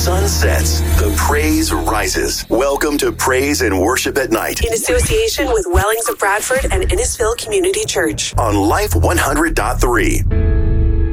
sun sets, the praise rises. Welcome to Praise and Worship at Night. In association with Wellings of Bradford and Innisfil Community Church. On Life 100.3.